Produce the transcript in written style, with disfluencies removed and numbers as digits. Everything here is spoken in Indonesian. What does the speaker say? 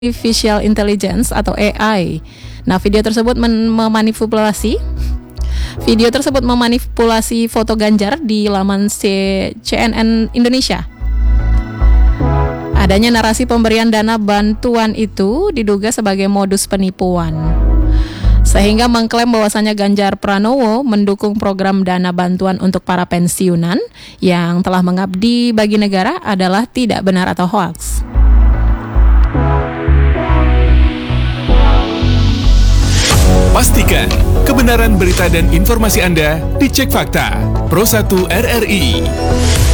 Artificial Intelligence atau AI. Nah, video tersebut memanipulasi foto Ganjar di laman CNN Indonesia. Adanya narasi pemberian dana bantuan itu diduga sebagai modus penipuan, sehingga mengklaim bahwasannya Ganjar Pranowo mendukung program dana bantuan untuk para pensiunan yang telah mengabdi bagi negara adalah tidak benar atau hoaks. Pastikan kebenaran berita dan informasi Anda dicek fakta. Pro 1 RRI.